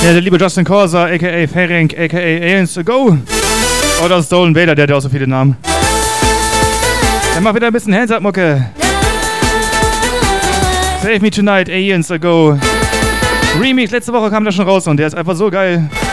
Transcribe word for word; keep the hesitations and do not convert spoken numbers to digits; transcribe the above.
Ja, der liebe Justin Corsa, aka Ferenc, aka Aliens to Go. Oder Stolen Vader, der hat ja auch so viele Namen. Der macht wieder ein bisschen Hands-Up-Mucke. Save Me Tonight, Aliens to Go. Remix, letzte Woche kam der schon raus und der ist einfach so geil.